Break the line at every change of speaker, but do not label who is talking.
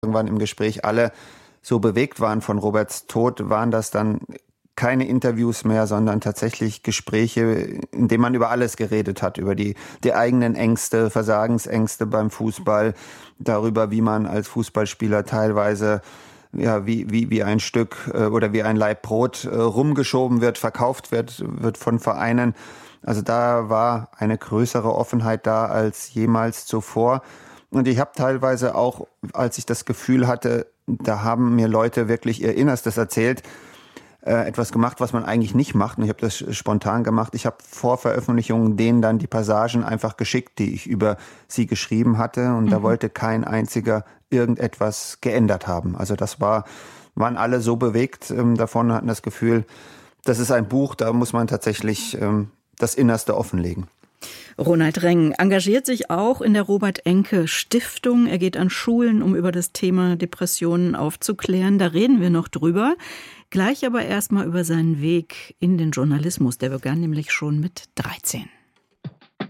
irgendwann im Gespräch alle so bewegt waren von Roberts Tod, waren das dann keine Interviews mehr, sondern tatsächlich Gespräche, in denen man über alles geredet hat, über die eigenen Ängste, Versagensängste beim Fußball, darüber, wie man als Fußballspieler teilweise wie ein Stück oder wie ein Laib Brot rumgeschoben wird, verkauft wird von Vereinen. Also da war eine größere Offenheit da als jemals zuvor. Und ich habe teilweise auch, als ich das Gefühl hatte, da haben mir Leute wirklich ihr Innerstes erzählt, etwas gemacht, was man eigentlich nicht macht. Und ich habe das spontan gemacht. Ich habe vor Veröffentlichungen denen dann die Passagen einfach geschickt, die ich über sie geschrieben hatte. Und da wollte kein einziger irgendetwas geändert haben. Also waren alle so bewegt davon, hatten das Gefühl, das ist ein Buch, da muss man tatsächlich das Innerste offenlegen.
Ronald Reng engagiert sich auch in der Robert-Enke-Stiftung. Er geht an Schulen, um über das Thema Depressionen aufzuklären. Da reden wir noch drüber. Gleich aber erstmal über seinen Weg in den Journalismus. Der begann nämlich schon mit 13.